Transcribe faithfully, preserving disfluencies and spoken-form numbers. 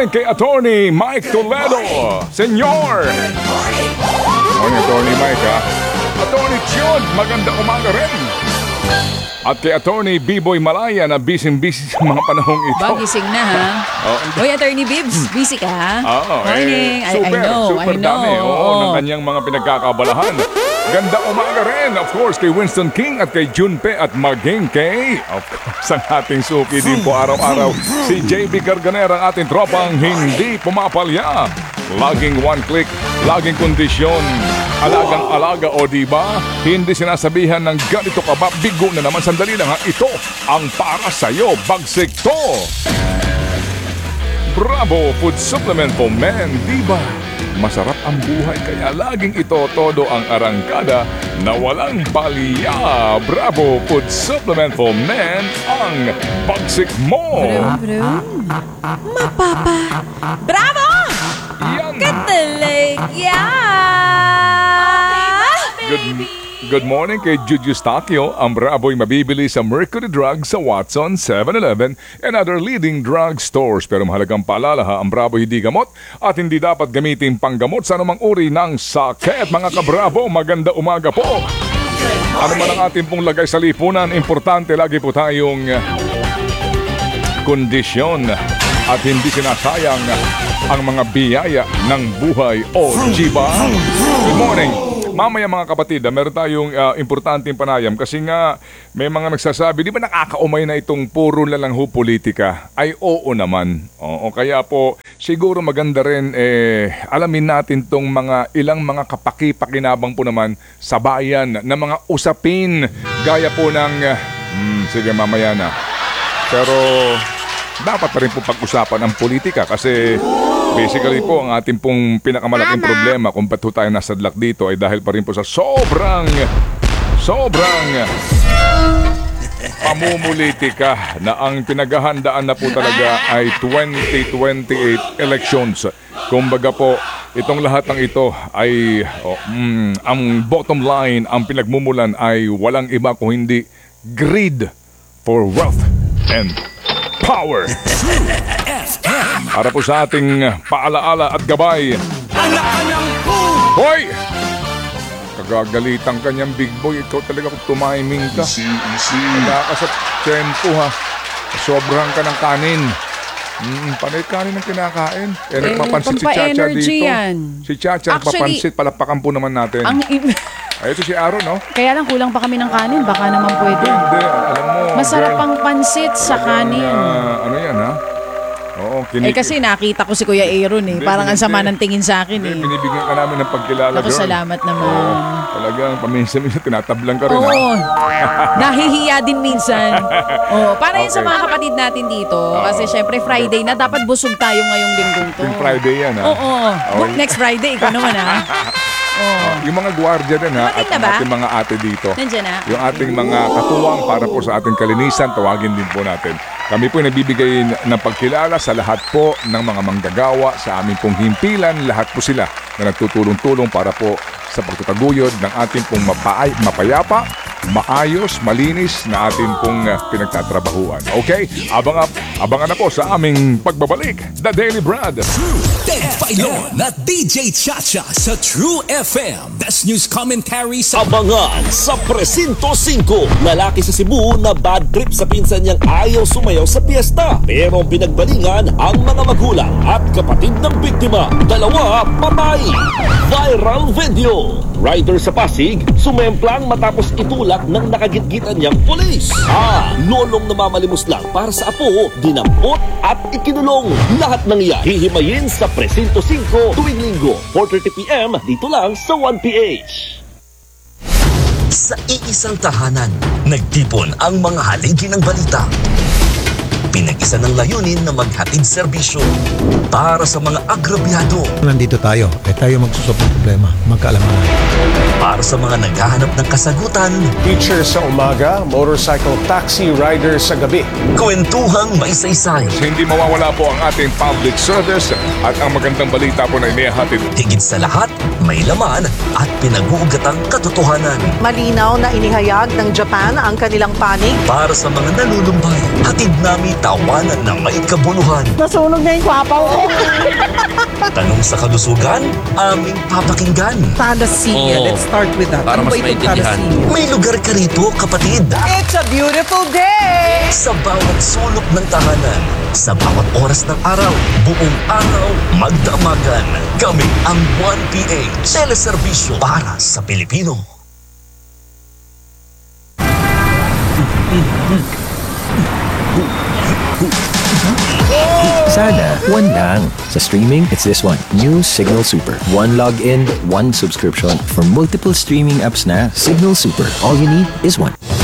morning kay Attorney Mike Toledo. Senyor! Morning, Attorney Mike, ha? Attorney Chod, maganda umaga rin. At kay Attorney B-Boy Malaya na busy-busy sa mga panahong ito. Bagising na, ha? Oh. Oy, Attorney Bibs, busy ka, ha? Oo, Morning. eh, super, I, I know, super I know. dami. Oo, ng kanyang mga pinagkakabalahan. Ganda umaga rin, of course, kay Winston King at kay Junpe at maging kay, of course, ang ating suki din po araw-araw, si J B Carganera, ang ating tropang hindi pumapalya. Laging one click, laging kondisyon, alagang-alaga o diba? Hindi sinasabihan ng ganito ka ba? Bigo na naman, sandali lang ha. Ito ang para sa'yo, bagsik to. Bravo Food Supplement for Men, diba? Masarap ang buhay kaya laging ito todo ang arangkada na walang palya. Bravo Food Supplement for Men ang bagsik mo. Bro, bro. Mapapa. Bravo! Yan. Katalig, yeah! Good, good morning kay Juju Stakio. Ang Bravo'y mabibili sa Mercury Drug sa Watson, seven eleven and other leading drug stores. Pero mahalagang paalala ha, ang Bravo hindi gamot at hindi dapat gamitin panggamot sa anumang uri ng sakit. Mga ka-Bravo, maganda umaga po. Ano man ang ating pong lagay sa lipunan, importante lagi po tayong kondisyon at hindi sinasayang ang mga biyaya ng buhay o diba? Good morning. Mamaya mga kapatid, meron tayong uh, importanteng panayam kasi nga may mga nagsasabi, di ba nakakaumay na itong puro na lang ho politika? Ay oo naman. Oo, kaya po siguro maganda rin eh, alamin natin tong mga ilang mga kapaki-pakinabang po naman sa bayan na mga usapin gaya po ng, uh, hmm, sige mamaya na. Pero dapat pa rin po pag-usapan ang politika kasi basically po ang ating pong pinakamalaking Mama. problema kung ba't tayo nasadlak dito ay dahil pa rin po sa sobrang, sobrang pamumulitika na ang pinaghahandaan na po talaga ay twenty twenty-eight elections. Kumbaga po, itong lahat ng ito ay oh, mm, ang bottom line, ang pinagmumulan ay walang iba kung hindi greed for wealth and power. Para po sa ating paalaala at gabay. Hoy! Kagagalitan kanyang big boy. Ikaw talaga kung tumiming ka. Easy, easy. Wala ka sa tempo ha. Sobrang ka ng kanin. Mm, panay kanin ang kinakain. Eh, Eh, nagpapansit si Chacha pampa-energy dito. yan. Si Chacha Actually, nagpapansit. Palapakan po naman natin. Ang Ay, ito si Aaron, no? Kaya lang kulang pa kami ng kanin, baka naman pwede. Hindi, alam mo. Masarap girl, ang pansit sa kanin. ah, ano yan, ha? Oo, Eh kinik- kasi nakita ko si Kuya Aaron eh. Hindi, Parang ang sama hindi. ng tingin sa akin eh. Hindi, binibigyan ka namin ng pagkilala, Ako, girl. salamat naman. Oo, talagang paminsan-minsan tinatablang ka rin, Oo. ha? Nahihiya din minsan. Oo, para yun sa Okay. mga kapatid natin dito. Kasi syempre Friday na, dapat busog tayo ngayong linggong to. Yung Friday yan, ha? Oo. Okay. Next Friday, ikaw naman ha. Oo. Yung mga gwardiya din, ha? At Dumating na ang ba? ating mga ate dito. Nandiyan na. Yung ating mga katuwang para po sa ating kalinisan, tawagin din po natin. Kami po nagbibigay ng pagkilala sa lahat po ng mga manggagawa sa aming pong himpilan. Lahat po sila na nagtutulong-tulong para po sa pagtataguyod ng ating pong mapaay, mapayapa, maayos, malinis na ating pong uh, pinagtatrabahuan. Okay? Abangan, abangan na po sa aming pagbabalik. The Daily Brad. Ted Filon at D J Chacha sa True F M. Best news commentary sa Abangan sa Presinto five. Lalaki sa Cebu na bad trip sa pinsan niyang ayaw sumayaw sa piyesta. Pero pinagbalingan ang mga magulang at kapatid ng biktima. Dalawa patay. Viral video. Rider sa Pasig, sumemplang matapos itulak ng nakagitgitan niyang pulis. Ah, lolong namamalimos lang para sa apo, dinampot at ikinulong. Lahat ng iyan hihimayin sa Presinto five tuwing linggo, four thirty p m dito lang sa one P H. Sa iisang tahanan, nagtipon ang mga haligi ng balita. Pinag-isa ng layunin na maghatid serbisyo para sa mga agrabyado. Nandito tayo, eh tayo magsusop ng problema, magkaalaman. Para sa mga naghahanap ng kasagutan. Teacher sa umaga, motorcycle taxi rider sa gabi. Kwentuhang may saysay. Hindi mawawala po ang ating public service at ang magandang balita po na inihahatid. Higit sa lahat, may laman at pinag-uugatang katotohanan. Malinaw na inihayag ng Japan ang kanilang panig. Para sa mga nalulumbay, Hatid namin tawanan na may kabuluhan. Nasunog na yung kwapaw ko. Tanong sa kalusugan, aming papakinggan. Thalassemia. Let's start with that. Para Ano mas ba itong maintindihan. thalassemia? May lugar ka rito, kapatid. It's a beautiful day! Sa bawat sulok ng tahanan, sa bawat oras ng araw, buong araw, magdamagan. Kami ang one P H, teleserbisyo para sa Pilipino. Sana, one lang. Sa streaming, it's this one. New Signal Super. One login, one subscription. For multiple streaming apps na, Signal Super. All you need is one.